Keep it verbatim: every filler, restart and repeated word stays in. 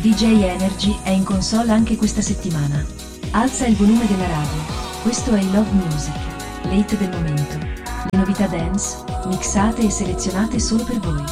D J Energy è in console anche questa settimana. Alza il volume della radio. Questo è il Love Music, l'hit del momento. Le novità dance, mixate e selezionate solo per voi.